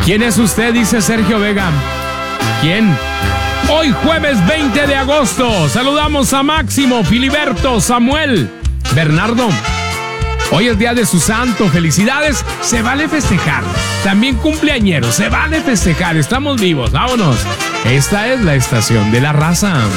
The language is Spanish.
¿Quién es usted? Dice Sergio Vega. ¿Quién? Hoy jueves 20 de agosto. Saludamos a Máximo, Filiberto, Samuel, Bernardo. Hoy es día de su santo. Felicidades. Se vale festejar. También cumpleañeros. Se vale festejar. Estamos vivos. Vámonos. Esta es la estación de la raza.